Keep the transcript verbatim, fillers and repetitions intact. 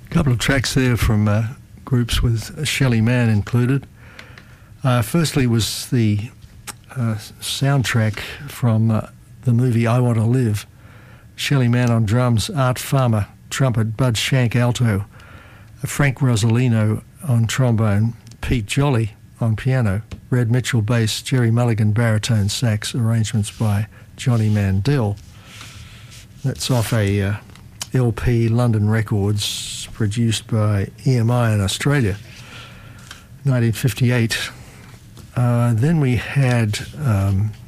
A couple of tracks there from uh, groups with Shelly Manne included. Uh, firstly was the uh, soundtrack from uh, the movie I Want to Live. Shelly Manne on drums, Art Farmer trumpet, Bud Shank alto, Frank Rosolino on trombone, Pete Jolly on piano, Red Mitchell bass, Jerry Mulligan baritone sax, arrangements by Johnny Mandel. That's off a uh, L P London Records produced by E M I in Australia, nineteen fifty-eight. Uh, then we had um,